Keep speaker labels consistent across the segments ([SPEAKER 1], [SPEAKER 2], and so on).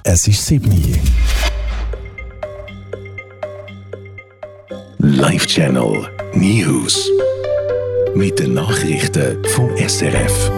[SPEAKER 1] Es ist 7 Uhr. Live-Channel News. Mit den Nachrichten vom SRF.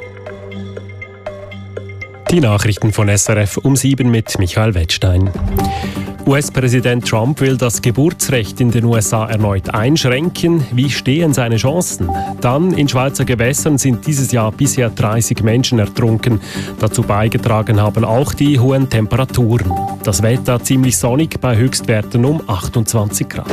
[SPEAKER 2] Die Nachrichten von SRF um 7 mit Michael Wettstein. US-Präsident Trump will das Geburtsrecht in den USA erneut einschränken. Wie stehen seine Chancen? Dann in Schweizer Gewässern sind dieses Jahr bisher 30 Menschen ertrunken. Dazu beigetragen haben auch die hohen Temperaturen. Das Wetter ziemlich sonnig bei Höchstwerten um 28 Grad.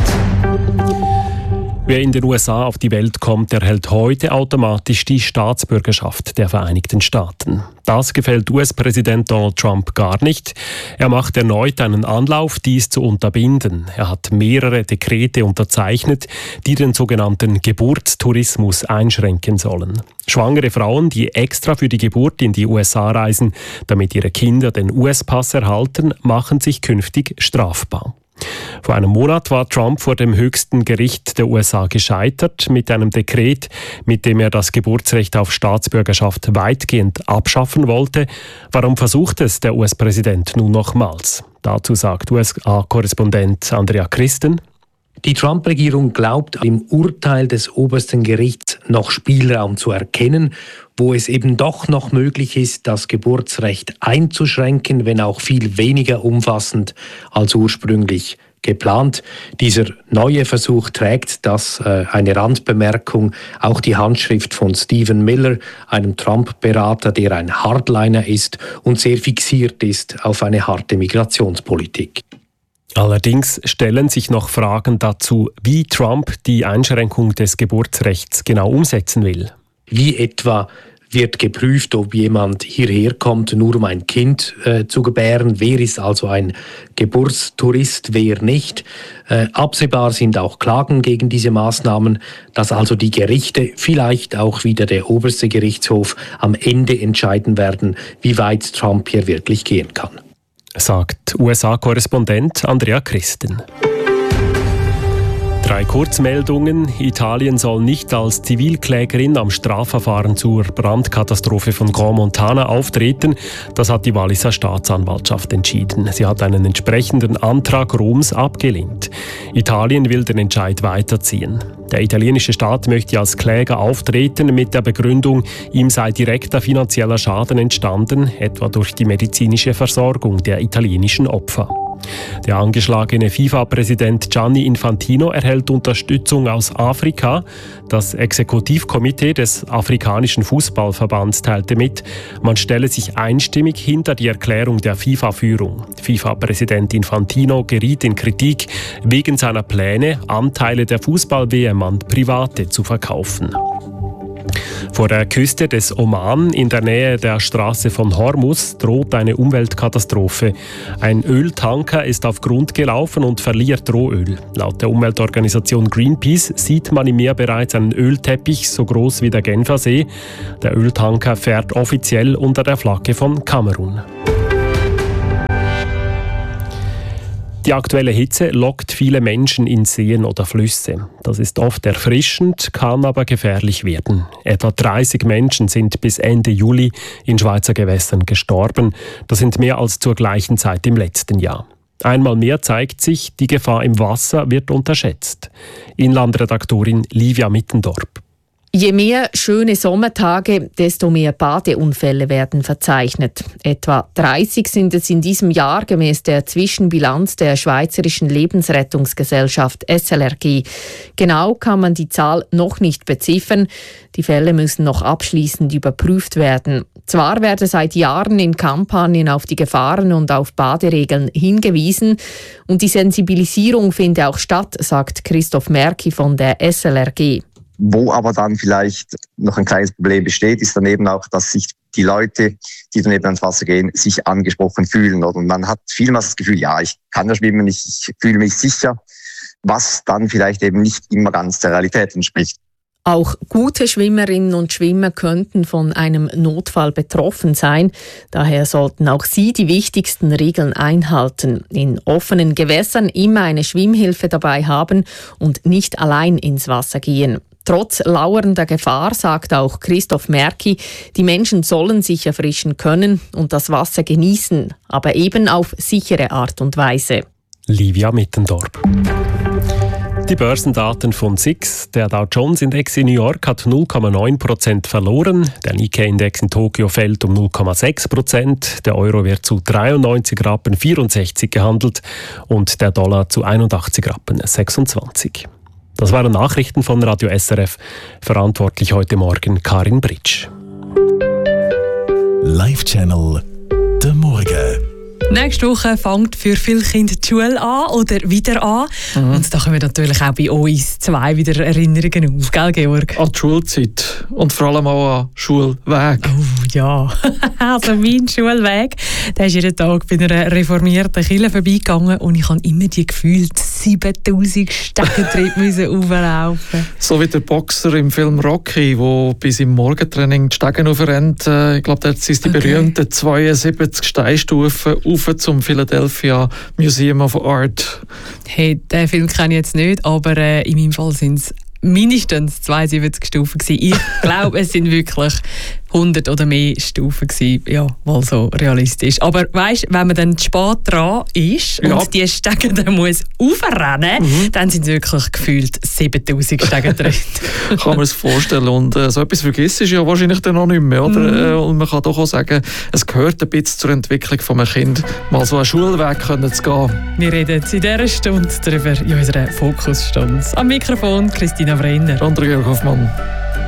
[SPEAKER 2] Wer in den USA auf die Welt kommt, erhält heute automatisch die Staatsbürgerschaft der Vereinigten Staaten. Das gefällt US-Präsident Donald Trump gar nicht. Er macht erneut einen Anlauf, dies zu unterbinden. Er hat mehrere Dekrete unterzeichnet, die den sogenannten Geburtstourismus einschränken sollen. Schwangere Frauen, die extra für die Geburt in die USA reisen, damit ihre Kinder den US-Pass erhalten, machen sich künftig strafbar. Vor einem Monat war Trump vor dem höchsten Gericht der USA gescheitert mit einem Dekret, mit dem er das Geburtsrecht auf Staatsbürgerschaft weitgehend abschaffen wollte. Warum versucht es der US-Präsident nun nochmals? Dazu sagt USA-Korrespondent Andrea Christen.
[SPEAKER 3] Die Trump-Regierung glaubt, im Urteil des obersten Gerichts noch Spielraum zu erkennen, wo es eben doch noch möglich ist, das Geburtsrecht einzuschränken, wenn auch viel weniger umfassend als ursprünglich geplant. Dieser neue Versuch trägt, das eine Randbemerkung, auch die Handschrift von Stephen Miller, einem Trump-Berater, der ein Hardliner ist und sehr fixiert ist auf eine harte Migrationspolitik.
[SPEAKER 2] Allerdings stellen sich noch Fragen dazu, wie Trump die Einschränkung des Geburtsrechts genau umsetzen will.
[SPEAKER 3] Wie etwa wird geprüft, ob jemand hierher kommt, nur um ein Kind zu gebären. Wer ist also ein Geburtstourist, wer nicht? Absehbar sind auch Klagen gegen diese Maßnahmen, dass also die Gerichte, vielleicht auch wieder der oberste Gerichtshof, am Ende entscheiden werden, wie weit Trump hier wirklich gehen kann.
[SPEAKER 2] Sagt USA-Korrespondent Andrea Christen. 3 Kurzmeldungen. Italien soll nicht als Zivilklägerin am Strafverfahren zur Brandkatastrophe von Grand Montana auftreten. Das hat die Walliser Staatsanwaltschaft entschieden. Sie hat einen entsprechenden Antrag Roms abgelehnt. Italien will den Entscheid weiterziehen. Der italienische Staat möchte als Kläger auftreten mit der Begründung, ihm sei direkter finanzieller Schaden entstanden, etwa durch die medizinische Versorgung der italienischen Opfer. Der angeschlagene FIFA-Präsident Gianni Infantino erhält Unterstützung aus Afrika. Das Exekutivkomitee des afrikanischen Fußballverbands teilte mit, man stelle sich einstimmig hinter die Erklärung der FIFA-Führung. FIFA-Präsident Infantino geriet in Kritik wegen seiner Pläne, Anteile der Fußball-WM an Private zu verkaufen. Vor der Küste des Oman in der Nähe der Straße von Hormuz droht eine Umweltkatastrophe. Ein Öltanker ist auf Grund gelaufen und verliert Rohöl. Laut der Umweltorganisation Greenpeace sieht man im Meer bereits einen Ölteppich so groß wie der Genfersee. Der Öltanker fährt offiziell unter der Flagge von Kamerun. Die aktuelle Hitze lockt viele Menschen in Seen oder Flüsse. Das ist oft erfrischend, kann aber gefährlich werden. Etwa 30 Menschen sind bis Ende Juli in Schweizer Gewässern gestorben. Das sind mehr als zur gleichen Zeit im letzten Jahr. Einmal mehr zeigt sich, die Gefahr im Wasser wird unterschätzt. Inlandredaktorin Livia Mittendorp.
[SPEAKER 4] Je mehr schöne Sommertage, desto mehr Badeunfälle werden verzeichnet. Etwa 30 sind es in diesem Jahr gemäß der Zwischenbilanz der Schweizerischen Lebensrettungsgesellschaft SLRG. Genau kann man die Zahl noch nicht beziffern. Die Fälle müssen noch abschließend überprüft werden. Zwar werde seit Jahren in Kampagnen auf die Gefahren und auf Baderegeln hingewiesen und die Sensibilisierung finde auch statt, sagt Christoph Merki von der SLRG.
[SPEAKER 5] Wo aber dann vielleicht noch ein kleines Problem besteht, ist dann eben auch, dass sich die Leute, die dann eben ans Wasser gehen, sich angesprochen fühlen. Und man hat vielmals das Gefühl, ja, ich kann ja schwimmen, ich fühle mich sicher, was dann vielleicht eben nicht immer ganz der Realität entspricht.
[SPEAKER 4] Auch gute Schwimmerinnen und Schwimmer könnten von einem Notfall betroffen sein. Daher sollten auch sie die wichtigsten Regeln einhalten. In offenen Gewässern immer eine Schwimmhilfe dabei haben und nicht allein ins Wasser gehen. Trotz lauernder Gefahr sagt auch Christoph Merki, die Menschen sollen sich erfrischen können und das Wasser genießen, aber eben auf sichere Art und Weise.
[SPEAKER 2] Livia Mittendorp. Die Börsendaten von SIX. Der Dow Jones Index in New York hat 0,9% verloren. Der Nikkei-Index in Tokio fällt um 0,6%. Der Euro wird zu 93,64 Rappen gehandelt und der Dollar zu 81,26 Rappen. Das waren Nachrichten von Radio SRF. Verantwortlich heute Morgen Karin Britsch.
[SPEAKER 1] Live-Channel der Morgen.
[SPEAKER 6] Nächste Woche fängt für viele Kinder die Schule an oder wieder an. Und da kommen natürlich auch bei uns zwei wieder Erinnerungen auf, gell, Georg?
[SPEAKER 7] An die Schulzeit und vor allem auch an den Schulweg.
[SPEAKER 6] Oh ja, also mein Schulweg, der ist jeden Tag bei einer reformierten Kirche vorbeigegangen und ich habe immer die gefühlt 7000 Steckentritte auflaufen.
[SPEAKER 7] So wie der Boxer im Film Rocky, der bei seinem Morgentraining die Stegen aufrennt. Ich glaube, dort sind die berühmten 72 Steinstufen auf zum Philadelphia Museum of Art.
[SPEAKER 6] Hey, den Film kenne ich jetzt nicht, aber in meinem Fall sind es mindestens 72 Stufen gewesen. Ich glaube, es sind wirklich 100 oder mehr Stufen gewesen, ja, mal so realistisch. Aber weisst, wenn man dann zu spät dran ist und die Stege dann muss aufrennen, dann sind es wirklich gefühlt 7000 Stege drin.
[SPEAKER 7] Kann man es vorstellen. Und so etwas vergisst ist ja wahrscheinlich dann noch nicht mehr. Oder? Und man kann doch auch sagen, es gehört ein bisschen zur Entwicklung von einem Kind, mal so einen Schulweg zu gehen.
[SPEAKER 6] Wir reden in dieser Stunde darüber, in unserer Fokusstunde. Am Mikrofon Christina Brenner.
[SPEAKER 7] Und Georg Hoffmann.